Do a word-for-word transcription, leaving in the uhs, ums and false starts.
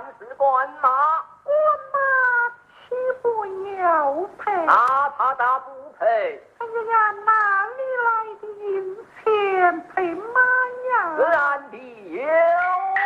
是官马， 官马岂不要配？ 哪怕他不配，